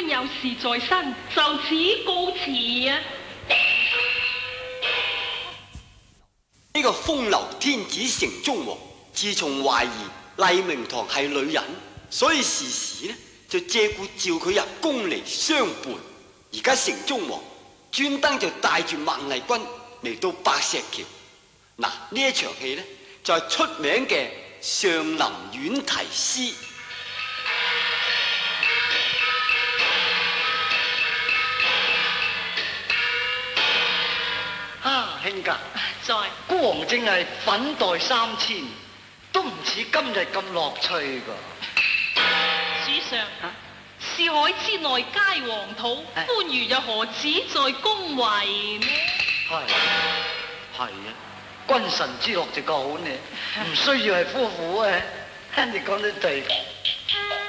官有事在身，就此告辭啊！ 呢個風流天子成忠王，自從懷疑麗明堂係女人，所以時時呢就借故召佢入宮嚟相伴。而家成忠王專登就帶住孟麗君嚟到白石橋。嗱，呢一場戲呢就係出名嘅上林苑題詩。 卿家， 在孤王正係粉黛3000，都唔似今日咁樂趣噶。 主上，四海之內皆黃土，歡愉又何止在宮闈呢？ 係啊，君臣之樂就夠好呢，唔需要係夫婦啊。你講得對。